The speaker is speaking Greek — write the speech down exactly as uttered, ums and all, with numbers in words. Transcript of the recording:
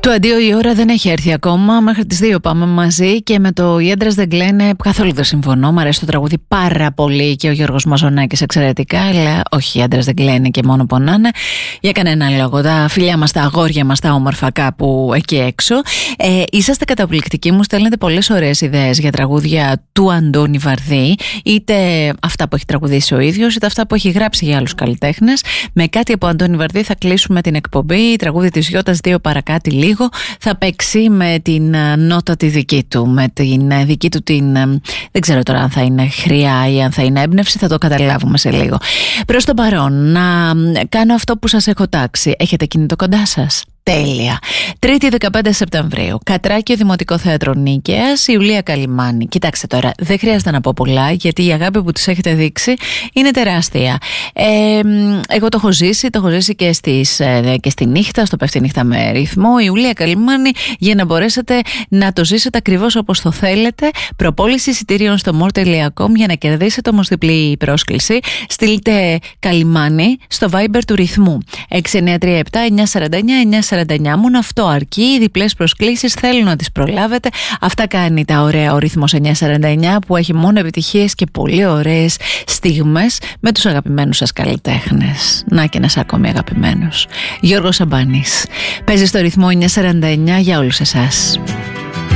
Το αντίο η ώρα δεν έχει έρθει ακόμα. Μέχρι τις δύο πάμε μαζί και με το «Οι άντρες δεν κλαίνε» καθόλου δεν συμφωνώ. Μ' αρέσει το τραγούδι πάρα πολύ και ο Γιώργος Μαζονάκης εξαιρετικά. Αλλά όχι, οι άντρες δεν κλαίνε και μόνο πονάνε. Για κανένα λόγο. Τα φιλιά μας, τα αγόρια μας, τα όμορφα κάπου εκεί έξω. Ε, είσαστε καταπληκτικοί, μου στέλνετε πολλές ωραίες ιδέες για τραγούδια του Αντώνη Βαρδί. Είτε αυτά που έχει τραγουδήσει ο ίδιος, είτε αυτά που έχει γράψει για άλλους καλλιτέχνες. Με κάτι από Αντώνη Βαρδί θα κλείσουμε την εκπομπή. Η τραγούδι της Γιώτας δύο παρακάτι λίγο θα παίξει με την νότα τη δική του, με την δική του την, δεν ξέρω τώρα αν θα είναι χρειά ή αν θα είναι έμπνευση, θα το καταλάβουμε σε λίγο. Προς το παρόν, να κάνω αυτό που σας έχω τάξει. Έχετε κινητό κοντά σας? Τέλεια. Τρίτη δεκαπέντε Σεπτεμβρίου, Κατράκιο Δημοτικό Θέατρο Νίκαιας, Ιουλία Καλυμάνη. Κοιτάξτε τώρα, δεν χρειάζεται να πω πολλά, γιατί η αγάπη που της έχετε δείξει είναι τεράστια. Ε, εγώ το έχω ζήσει, το έχω ζήσει και, στις, και στη νύχτα, στο Πέφτει νύχτα με ρυθμό. Ιουλία Καλυμάνη, για να μπορέσετε να το ζήσετε ακριβώς όπως το θέλετε. Προπόληση εισιτήριων στο more τελεία com για να κερδίσετε όμως διπλή πρόσκληση. Στείλτε Καλυμάνη στο Viber του ρυθμού έξι εννιά τρία επτά εννιά τέσσερα εννιά εννιά σαράντα εννιά. Μόνο αυτό αρκεί. Οι διπλές προσκλήσεις θέλω να τις προλάβετε. Αυτά κάνει τα ωραία ο ρυθμός εννιά σαράντα εννιά, που έχει μόνο επιτυχίες και πολύ ωραίες στιγμές με τους αγαπημένους σας καλλιτέχνες. Να και ένας ακόμη αγαπημένος, Γιώργος Σαμπάνης. Παίζει στο ρυθμό εννιά σαράντα εννιά για όλους εσάς.